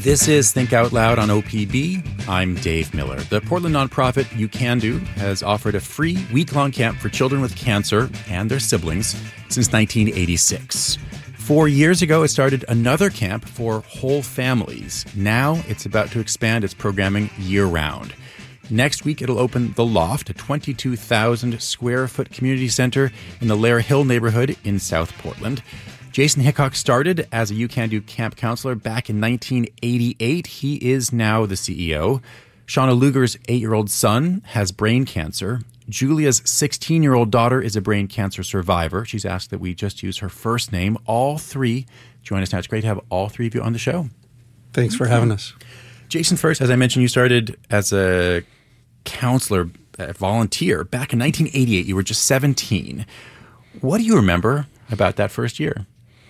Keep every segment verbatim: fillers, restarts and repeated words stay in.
This is Think Out Loud on O P B. I'm Dave Miller. The Portland nonprofit You Can Do has offered a free week-long camp for children with cancer and their siblings since nineteen eighty-six. Four years ago, it started another camp for whole families. Now it's about to expand its programming year-round. Next week, it'll open The Loft, a twenty-two thousand square foot community center in the Lair Hill neighborhood in South Portland. Jason Hickok started as a You Can Do camp counselor back in nineteen eighty-eight. He is now the C E O. Shauna Luger's eight-year-old son has brain cancer. Julia's sixteen-year-old daughter is a brain cancer survivor. She's asked that we just use her first name. All three join us now. It's great to have all three of you on the show. Thanks for having us. Jason, first, as I mentioned, you started as a counselor, a volunteer back in nineteen eighty-eight. You were just seventeen. What do you remember about that first year?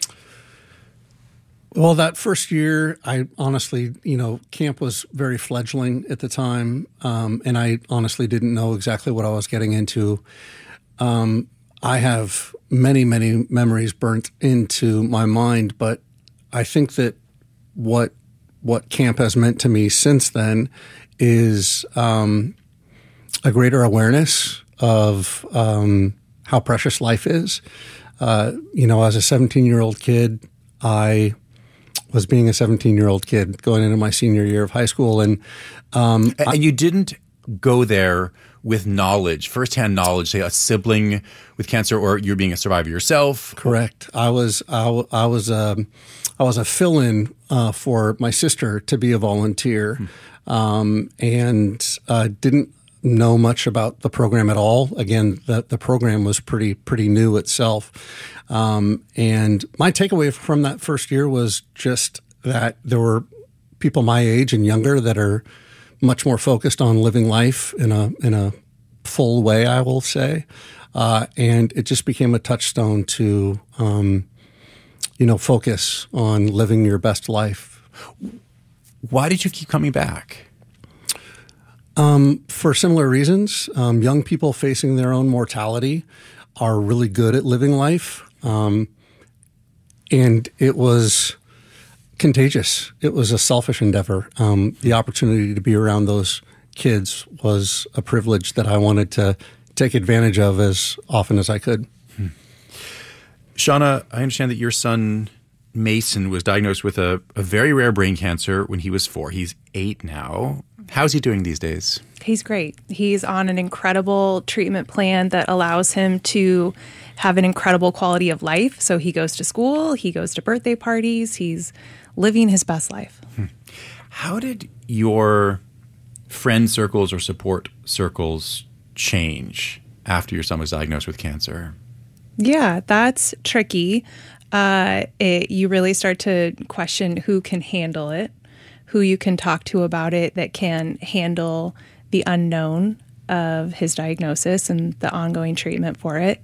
Well, that first year, I honestly, you know, camp was very fledgling at the time, um, and I honestly didn't know exactly what I was getting into. Um, I have many, many memories burnt into my mind, but I think that what what camp has meant to me since then is um, a greater awareness of um, how precious life is. Uh, you know, as a seventeen-year-old kid, I was being a seventeen-year-old kid going into my senior year of high school. And um, and I, you didn't go there with knowledge, firsthand knowledge, say a sibling with cancer, or you're being a survivor yourself? Correct. I was I, I was um, I was a fill-in uh, for my sister to be a volunteer, hmm. um, and uh, didn't know much about the program at all. Again, the the program was pretty pretty new itself. Um, and my takeaway from that first year was just that there were people my age and younger that are much more focused on living life in a in a full way, I will say. Uh, and it just became a touchstone to, um, you know, focus on living your best life. Why did you keep coming back? Um, for similar reasons. Um, young people facing their own mortality are really good at living life. Um, and it was contagious. It was a selfish endeavor. Um, the opportunity to be around those kids was a privilege that I wanted to take advantage of as often as I could. Hmm. Shauna, I understand that your son Mason was diagnosed with a, a very rare brain cancer when he was four. He's eight now. How's he doing these days? He's great. He's on an incredible treatment plan that allows him to have an incredible quality of life. So he goes to school, he goes to birthday parties, he's living his best life. Hmm. How did your friend circles or support circles change after your son was diagnosed with cancer? Yeah, that's tricky. Uh, it, you really start to question who can handle it, who you can talk to about it that can handle the unknown of his diagnosis and the ongoing treatment for it.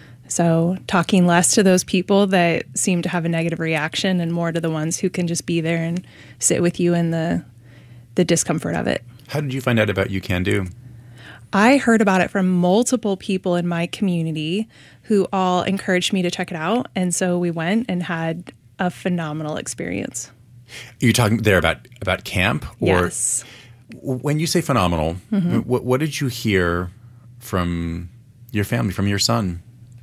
So talking less to those people that seem to have a negative reaction and more to the ones who can just be there and sit with you in the the discomfort of it. How did you find out about You Can Do? I heard about it from multiple people in my community who all encouraged me to check it out. And so we went and had a phenomenal experience. You're talking there about, about camp? Or yes. When you say phenomenal, mm-hmm. what, what did you hear from your family, from your son?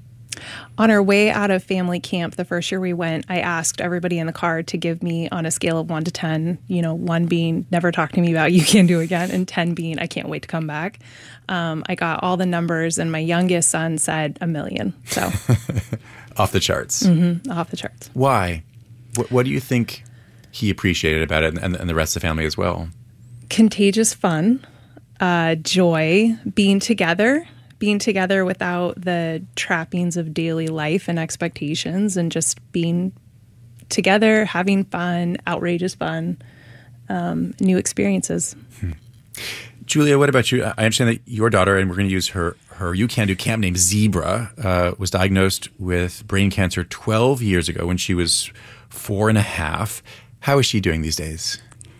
On our way out of family camp, the first year we went, I asked everybody in the car to give me on a scale of one to ten, you know, one being never talk to me about You Can Do again, and ten being I can't wait to come back. Um, I got all the numbers, and my youngest son said a million. So off the charts. Mm-hmm, off the charts. Why? What, what do you think he appreciated about it, and, and the rest of the family as well? Contagious fun, uh, joy, being together. Being together without the trappings of daily life and expectations, and just being together, having fun, outrageous fun, um, new experiences. Hmm. Julia, what about you? I understand that your daughter, and we're going to use her, her You Can Do camp name, Zebra, uh, was diagnosed with brain cancer twelve years ago when she was four and a half. How is she doing these days?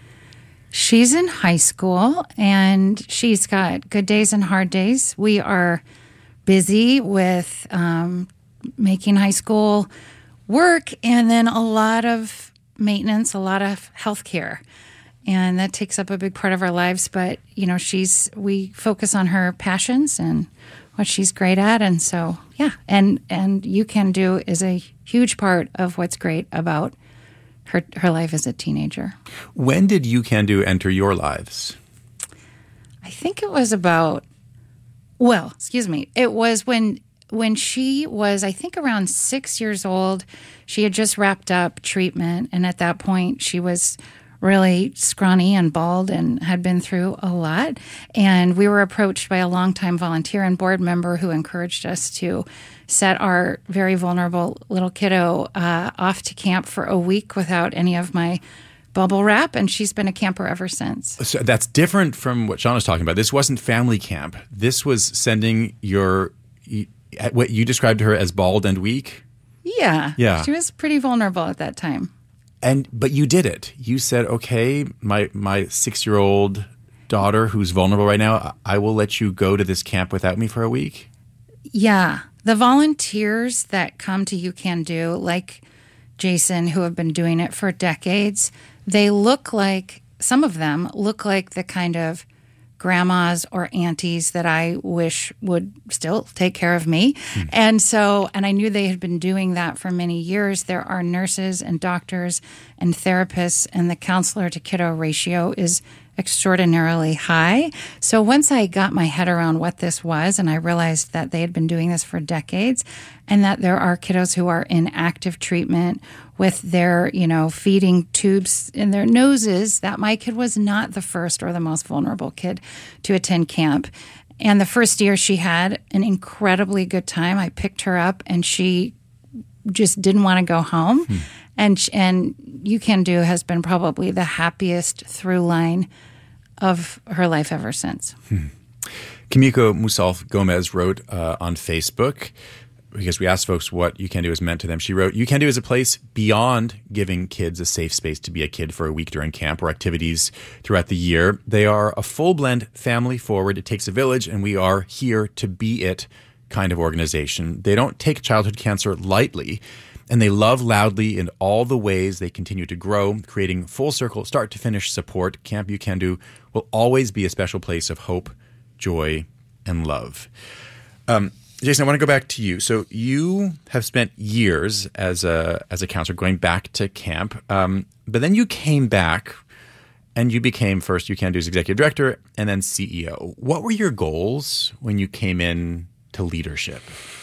She's in high school, and she's got good days and hard days. We are busy with um, making high school work, and then a lot of maintenance, a lot of health care. And that takes up a big part of our lives. But, you know, she's, we focus on her passions and what she's great at. And so, yeah. And, and You Can Do is a huge part of what's great about her, her life as a teenager. When did You Can Do enter your lives? I think it was about, well, excuse me. It was when, when she was, I think, around six years old. She had just wrapped up treatment. And at that point, she was really scrawny and bald and had been through a lot. And we were approached by a longtime volunteer and board member who encouraged us to set our very vulnerable little kiddo uh, off to camp for a week without any of my bubble wrap. And she's been a camper ever since. So that's different from what Sean was talking about. This wasn't family camp. This was sending your, what you described her as bald and weak? Yeah. Yeah. She was pretty vulnerable at that time. And but you did it. You said, okay, my my six-year-old daughter who's vulnerable right now, I will let you go to this camp without me for a week? Yeah. The volunteers that come to You Can Do, like Jason, who have been doing it for decades, they look like, some of them look like the kind of grandmas or aunties that I wish would still take care of me. Mm. And so, and I knew they had been doing that for many years. There are nurses and doctors and therapists, and the counselor to kiddo ratio is extraordinarily high. So once I got my head around what this was, and I realized that they had been doing this for decades, and that there are kiddos who are in active treatment with their, you know, feeding tubes in their noses, that my kid was not the first or the most vulnerable kid to attend camp. And the first year she had an incredibly good time. I picked her up and she just didn't want to go home. Hmm. And and You Can Do has been probably the happiest through line of her life ever since. Hmm. Kimiko Musalf Gomez wrote uh, on Facebook, because we asked folks what You Can Do has meant to them. She wrote, You Can Do is a place beyond giving kids a safe space to be a kid for a week during camp or activities throughout the year. They are a full blend, family forward. It takes a village, and we are here to be it kind of organization. They don't take childhood cancer lightly, and they love loudly in all the ways they continue to grow, creating full circle, start to finish support. Camp You Can Do will always be a special place of hope, joy, and love. Um, Jason, I want to go back to you. So you have spent years as a as a counselor going back to camp, um, but then you came back and you became first You Can Do's executive director and then C E O. What were your goals when you came in to leadership?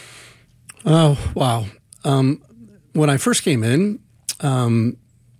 Oh, wow. Um, when I first came in, um,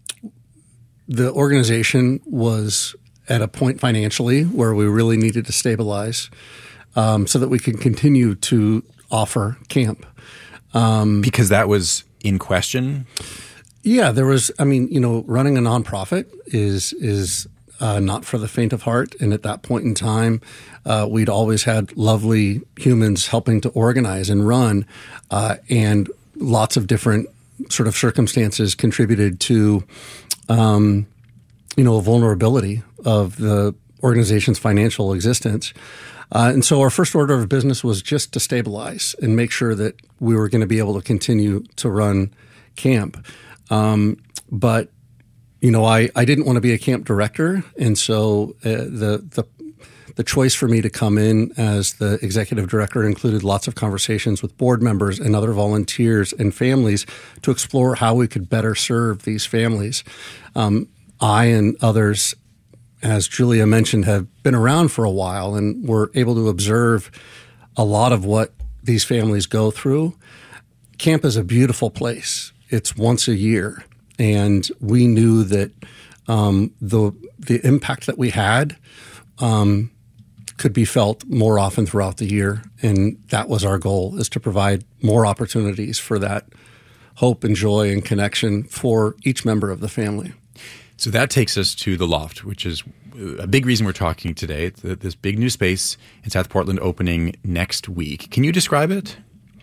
the organization was at a point financially where we really needed to stabilize um, so that we could continue to offer camp. Um, because that was in question? Yeah, there was, I mean, you know, running a nonprofit is is uh, not for the faint of heart. And at that point in time, uh, we'd always had lovely humans helping to organize and run, uh, and lots of different sort of circumstances contributed to, um, you know, a vulnerability of the organization's financial existence. Uh, and so our first order of business was just to stabilize and make sure that we were going to be able to continue to run camp. Um, but, you know, I, I didn't want to be a camp director. And so uh, the, the the choice for me to come in as the executive director included lots of conversations with board members and other volunteers and families to explore how we could better serve these families. Um, I and others, as Julia mentioned, have been around for a while and were able to observe a lot of what these families go through. Camp is a beautiful place. It's once a year. And we knew that um, the the impact that we had um, could be felt more often throughout the year. And that was our goal, is to provide more opportunities for that hope and joy and connection for each member of the family. So that takes us to the Loft, which is a big reason we're talking today. It's this big new space in South Portland opening next week. Can you describe it?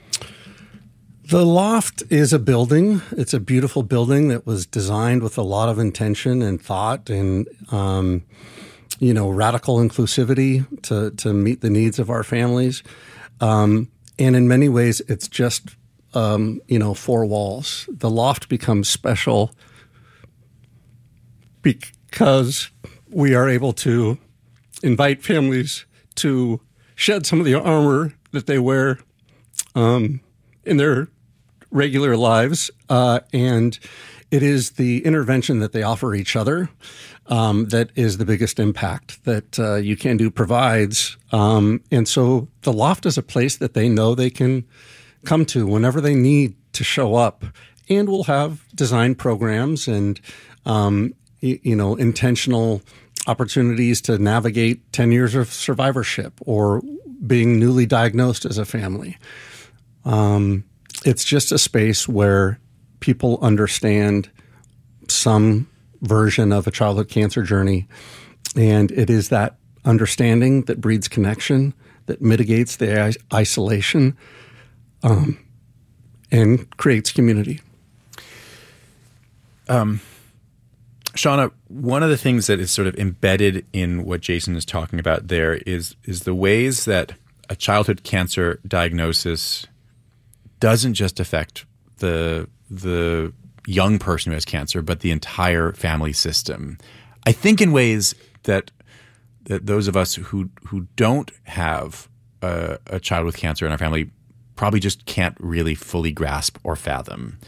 The Loft is a building. It's a beautiful building that was designed with a lot of intention and thought and, um, you know, radical inclusivity to, to meet the needs of our families. Um, and in many ways, it's just, um, you know, four walls. The Loft becomes special because we are able to invite families to shed some of the armor that they wear um, in their regular lives, uh, and it is the intervention that they offer each other um, that is the biggest impact that uh, You Can Do provides. Um, and so the loft is a place that they know they can come to whenever they need to show up. And we'll have design programs and, um, y- you know, intentional opportunities to navigate ten years of survivorship or being newly diagnosed as a family. Um, it's just a space where people understand some version of a childhood cancer journey. And it is that understanding that breeds connection, that mitigates the is- isolation, um, and creates community. Um, Shauna, one of the things that is sort of embedded in what Jason is talking about there is is the ways that a childhood cancer diagnosis doesn't just affect the the young person who has cancer, but the entire family system. I think in ways that that those of us who who don't have a, a child with cancer in our family probably just can't really fully grasp or fathom.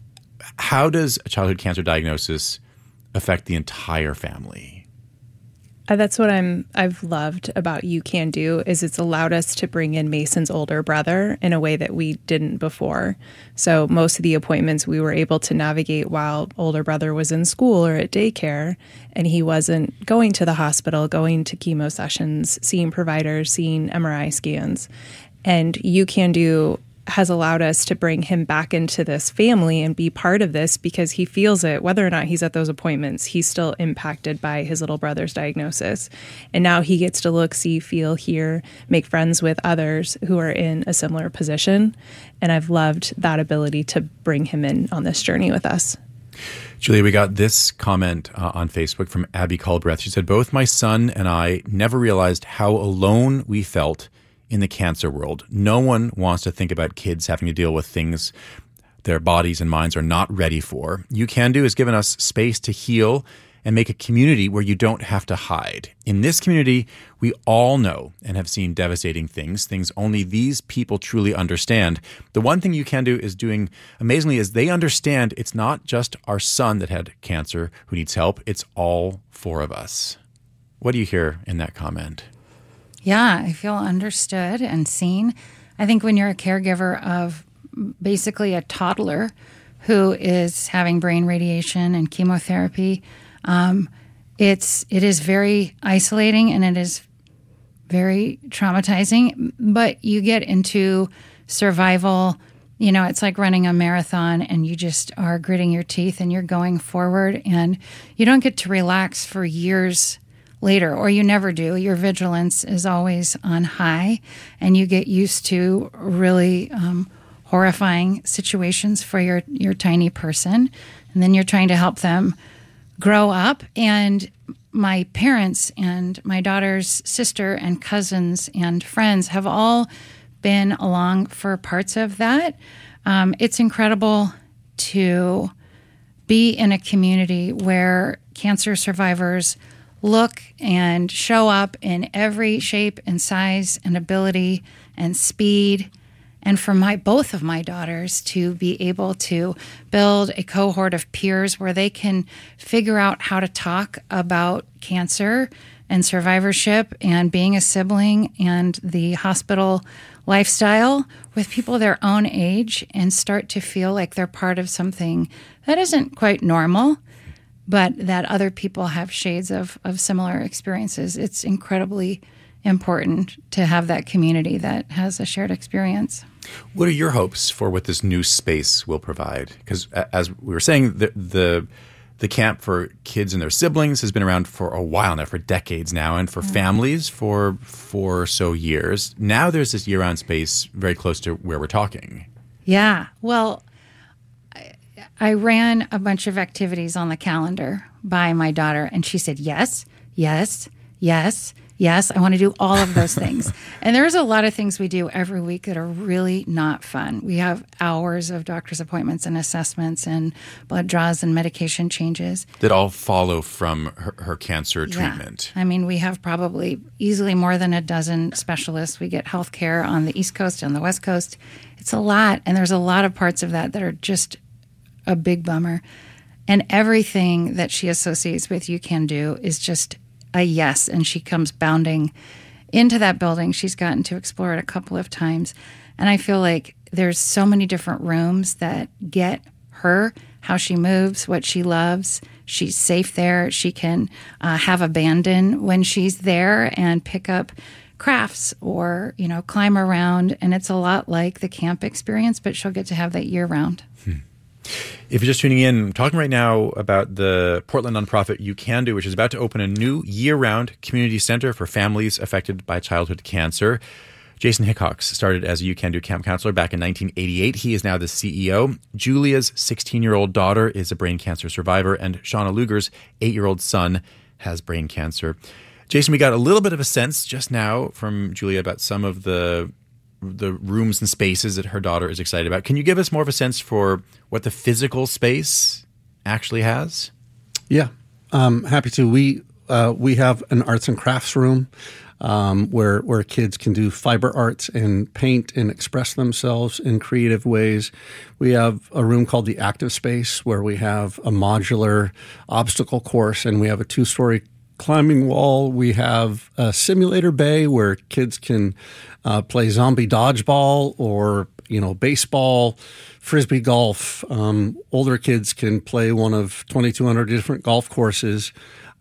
How does a childhood cancer diagnosis affect the entire family? Uh, that's what I'm I've loved about You Can Do is it's allowed us to bring in Mason's older brother in a way that we didn't before. So most of the appointments we were able to navigate while older brother was in school or at daycare, and he wasn't going to the hospital, going to chemo sessions, seeing providers, seeing M R I scans. And You Can Do has allowed us to bring him back into this family and be part of this because he feels it, whether or not he's at those appointments, he's still impacted by his little brother's diagnosis. And now he gets to look, see, feel, hear, make friends with others who are in a similar position. And I've loved that ability to bring him in on this journey with us. Julia, we got this comment uh, on Facebook from Abby Culbreth. She said, both my son and I never realized how alone we felt in the cancer world. No one wants to think about kids having to deal with things their bodies and minds are not ready for. You Can Do has given us space to heal and make a community where you don't have to hide. In this community, we all know and have seen devastating things, things only these people truly understand. The one thing You Can Do is doing amazingly is they understand it's not just our son that had cancer who needs help, it's all four of us. What do you hear in that comment? Yeah, I feel understood and seen. I think when you're a caregiver of basically a toddler who is having brain radiation and chemotherapy, um, it's it is very isolating and it is very traumatizing. But you get into survival. You know, it's like running a marathon and you just are gritting your teeth and you're going forward, and you don't get to relax for years later, or you never do. Your vigilance is always on high, and you get used to really um, horrifying situations for your, your tiny person. And then you're trying to help them grow up. And my parents and my daughter's sister and cousins and friends have all been along for parts of that. Um, it's incredible to be in a community where cancer survivors look and show up in every shape and size and ability and speed. And for my both of my daughters to be able to build a cohort of peers where they can figure out how to talk about cancer and survivorship and being a sibling and the hospital lifestyle with people their own age and start to feel like they're part of something that isn't quite normal, but that other people have shades of, of similar experiences. It's incredibly important to have that community that has a shared experience. What are your hopes for what this new space will provide? Because as we were saying, the, the the camp for kids and their siblings has been around for a while now, for decades now, and for mm-hmm. families for four or so years. Now there's this year-round space very close to where we're talking. Yeah. Well, I ran a bunch of activities on the calendar by my daughter, and she said, yes, yes, yes, Yes, I want to do all of those things. And there's a lot of things we do every week that are really not fun. We have hours of doctor's appointments and assessments and blood draws and medication changes. That all follow from her, her cancer treatment. Yeah. I mean, we have probably easily more than a dozen specialists. We get health care on the East Coast and the West Coast. It's a lot. And there's a lot of parts of that that are just a big bummer. And everything that she associates with You Can Do is just a yes, and she comes bounding into that building. She's gotten to explore it a couple of times, and I feel like there's so many different rooms that get her, how she moves, what she loves. She's safe there. She can uh, have abandon when she's there and pick up crafts or, you know, climb around, and it's a lot like the camp experience, but she'll get to have that year-round. Hmm. If you're just tuning in, I'm talking right now about the Portland nonprofit You Can Do, which is about to open a new year-round community center for families affected by childhood cancer. Jason Hickox started as a You Can Do camp counselor back in nineteen eighty-eight. He is now the C E O. Julia's sixteen-year-old daughter is a brain cancer survivor, and Shauna Luger's eight-year-old son has brain cancer. Jason, we got a little bit of a sense just now from Julia about some of the the rooms and spaces that her daughter is excited about. Can you give us more of a sense for what the physical space actually has? Yeah, um, happy to. We uh, we have an arts and crafts room um, where where kids can do fiber arts and paint and express themselves in creative ways. We have a room called the Active Space where we have a modular obstacle course, and we have a two-story climbing wall. We have a simulator bay where kids can uh, play zombie dodgeball or, you know, baseball, frisbee golf. Um, older kids can play one of twenty-two hundred different golf courses.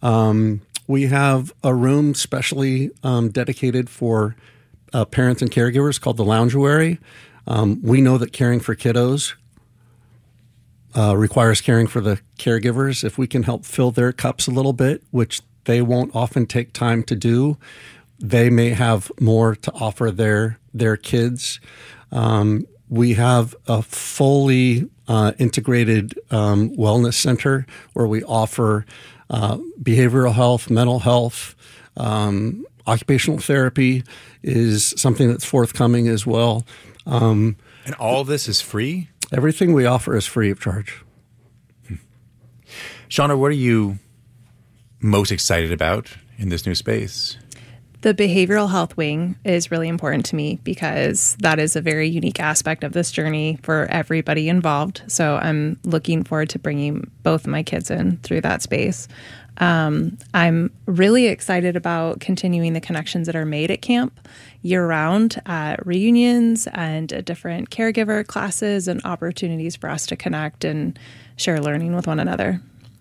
Um, we have a room specially um, dedicated for uh, parents and caregivers called the Loungeary. Um, we know that caring for kiddos uh, requires caring for the caregivers. If we can help fill their cups a little bit, which they won't often take time to do, they may have more to offer their their kids. Um, we have a fully uh, integrated um, wellness center where we offer uh, behavioral health, mental health, um, occupational therapy is something that's forthcoming as well. Um, and all of this is free? Everything we offer is free of charge. Hmm. Shauna, what are you most excited about in this new space? The behavioral health wing is really important to me because that is a very unique aspect of this journey for everybody involved. So I'm looking forward to bringing both of my kids in through that space. Um, I'm really excited about continuing the connections that are made at camp year-round, at reunions and at different caregiver classes and opportunities for us to connect and share learning with one another.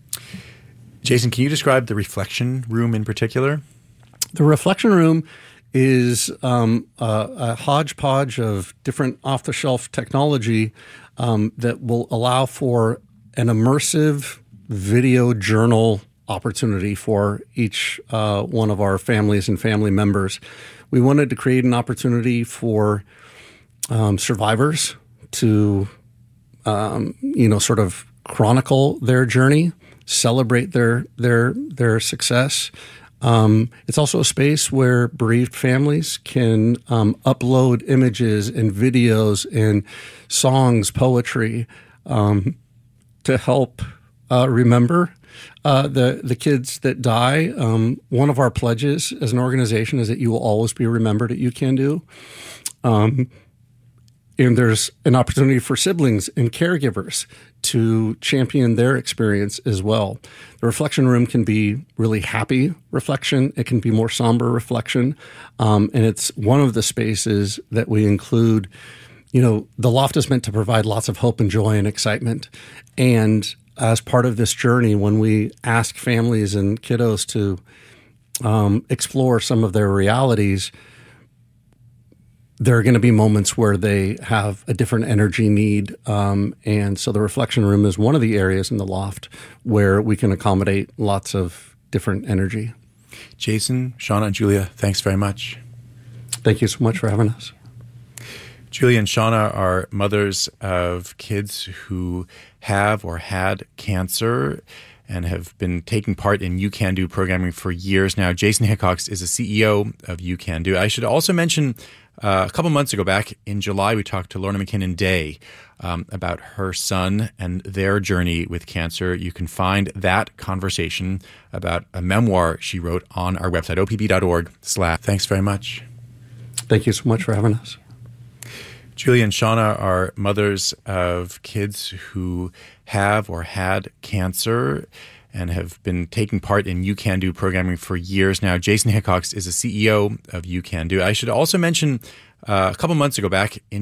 Jason, can you describe the reflection room in particular? The reflection room is um, a, a hodgepodge of different off-the-shelf technology um, that will allow for an immersive video journal opportunity for each uh, one of our families and family members. We wanted to create an opportunity for um, survivors to, um, you know, sort of chronicle their journey, celebrate their their their success. Um, it's also a space where bereaved families can um, upload images and videos and songs, poetry um, to help uh, remember uh, the the kids that die. Um, one of our pledges as an organization is that you will always be remembered at You Can Do. Um, and there's an opportunity for siblings and caregivers to champion their experience as well. The reflection room can be really happy reflection. It can be more somber reflection. Um, and it's one of the spaces that we include. You know, the loft is meant to provide lots of hope and joy and excitement. And as part of this journey, when we ask families and kiddos to um, explore some of their realities, there are going to be moments where they have a different energy need. Um, and so the reflection room is one of the areas in the loft where we can accommodate lots of different energy. Jason, Shauna, and Julia, thanks very much. Thank you so much for having us. Julia and Shauna are mothers of kids who have or had cancer. and have been taking part in You Can Do programming for years now. Jason Hickox is the C E O of You Can Do. I should also mention uh, a couple months ago, back in July, we talked to Lorna McKinnon Day um, about her son and their journey with cancer. You can find that conversation about a memoir she wrote on our website, o p b dot org slash. Thanks very much. Thank you so much for having us. Julie and Shauna are mothers of kids who have or had cancer and have been taking part in You Can Do programming for years now. Jason Hickox is the C E O of You Can Do. I should also mention uh, a couple months ago, back in